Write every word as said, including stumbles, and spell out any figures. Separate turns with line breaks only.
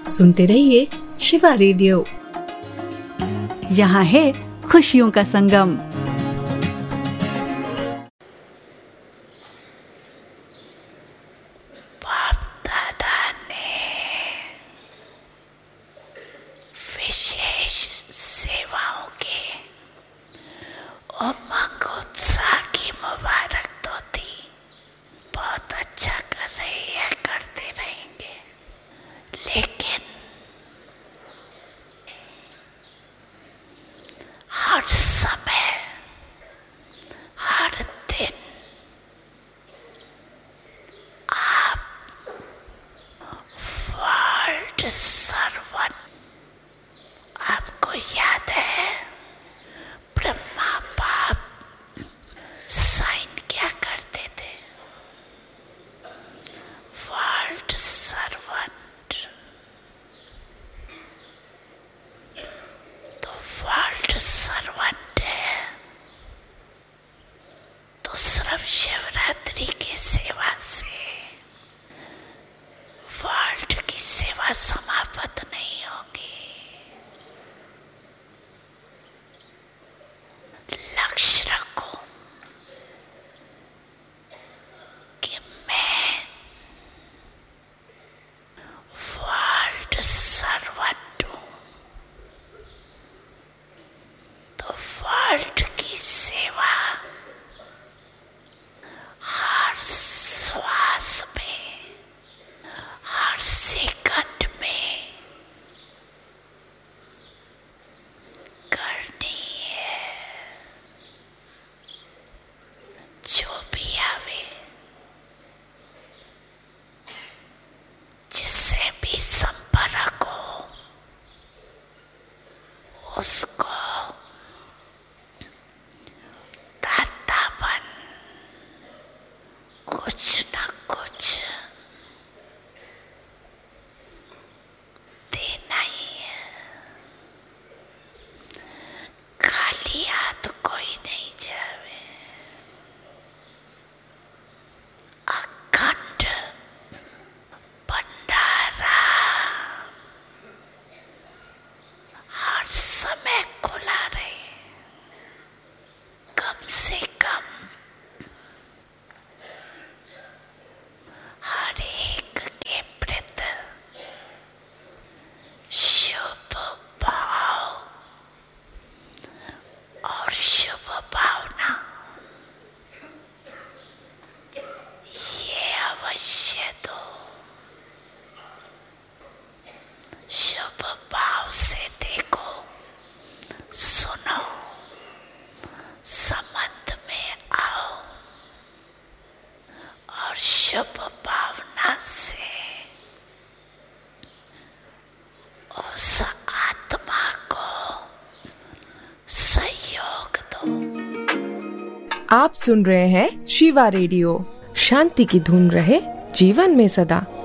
सुनते रहिए शिवा रेडियो। यहाँ है खुशियों का संगम।
बाप दादा ने विशेष सेवाओं के उमंग उत्साह की मुबारक तो दी। बहुत अच्छा कर रही है, करते रहेंगे, लेकिन हर समय हर दिन आप वर्ल्ड सर्वन, आपको याद है ब्रह्मा बाप साइन क्या करते थे? World servant. तो वर्ल्ड सर्वेंट है तो सिर्फ शिवरात्रि की सेवा से वर्ल्ड की सेवा समाप्त नहीं होगी। लक्ष्य रखो कि मैं वर्ल्ड सर्वेंट हूँ, तो वर्ल्ड की सेवा हर श्वास में, हर सेकंड में करनी है। जो भी आवे, जिससे भी संपर्क हो, उसको दातापन कुछ न कुछ देना ही है। खाली हाथ कोई नहीं जावे। अखंड भंडारा हर समय खुला रहे। कम से कम हर एक के प्रति शुभ भाव और शुभ भावना ये अवश्य दो। शुभ भाव से देखो, सुनो, संबंध में आओ और शुभ भावना से उस आत्मा को सहयोग दो।
आप सुन रहे हैं शिवा रेडियो। शांति की धुन रहे जीवन में सदा।